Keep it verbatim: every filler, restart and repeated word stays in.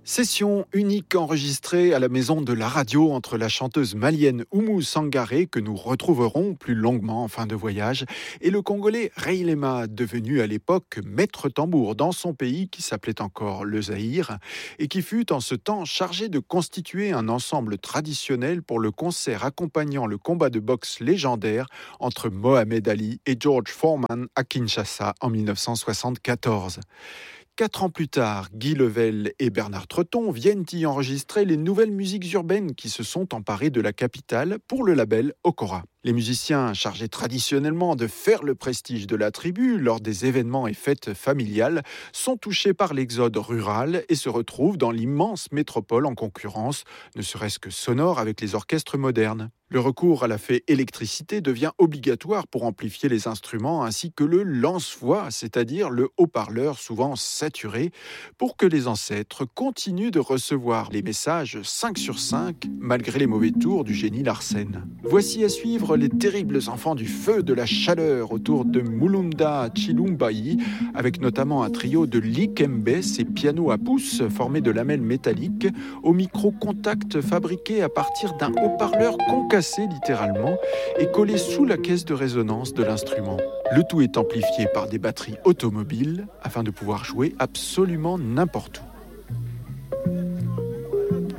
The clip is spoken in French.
Session unique enregistrée à la maison de la radio entre la chanteuse malienne Oumou Sangaré, que nous retrouverons plus longuement en fin de voyage, et le Congolais Ray Lema, devenu à l'époque maître tambour dans son pays qui s'appelait encore le Zaïre, et qui fut en ce temps chargé de constituer un ensemble traditionnel pour le concert accompagnant le combat de boxe légendaire entre Mohamed Ali et George Foreman à Kinshasa en dix-neuf cent soixante-quatorze. Quatre ans plus tard, Guy Level et Bernard Treton viennent y enregistrer les nouvelles musiques urbaines qui se sont emparées de la capitale pour le label Okora. Les musiciens, chargés traditionnellement de faire le prestige de la tribu lors des événements et fêtes familiales, sont touchés par l'exode rural et se retrouvent dans l'immense métropole en concurrence, ne serait-ce que sonore, avec les orchestres modernes. Le recours à la fée électricité devient obligatoire pour amplifier les instruments, ainsi que le lance-voix, c'est-à-dire le haut-parleur souvent saturé, pour que les ancêtres continuent de recevoir les messages cinq sur cinq, malgré les mauvais tours du génie Larsen. Voici à suivre les terribles enfants du feu de la chaleur autour de Mulunda Chilumbayi, avec notamment un trio de likembes et pianos à pouces formés de lamelles métalliques, au micro-contact fabriqué à partir d'un haut-parleur concassé littéralement et collé sous la caisse de résonance de l'instrument. Le tout est amplifié par des batteries automobiles afin de pouvoir jouer absolument n'importe où.